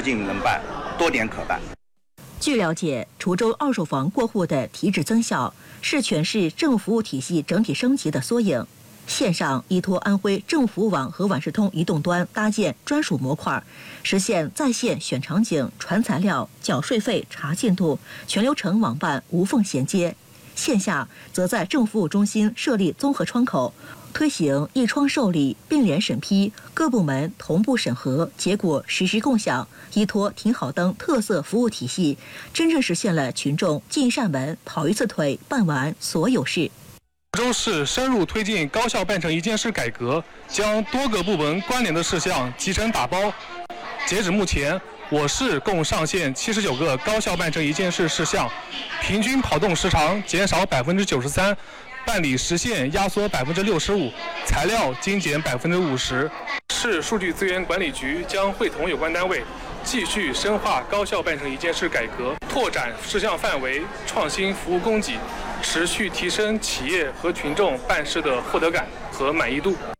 近能办，多年可办。 据了解，滁州二手房过户的提质增效，是全市政务服务体系整体升级的缩影。线上依托安徽政务服务网和万事通移动端搭建专属模块，实现在线选场景、传材料、缴税费、查进度，全流程网办无缝衔接。线下则在政务服务中心设立综合窗口，推行一窗受理、并联审批，各部门同步审核，结果实时共享。依托挺好灯特色服务体系，真正实现了群众进一扇门、跑一次腿、办完所有事。 滁州市深入推进高效办成一件事改革，将多个部门关联的事项集成打包。截止目前，我市共上线79个高效办成一件事事项，平均跑动时长减少93%，办理时限压缩65%，材料精简50%。市数据资源管理局将会同有关单位继续深化高效办成一件事改革，拓展事项范围，创新服务供给，持续提升企业和群众办事的获得感和满意度。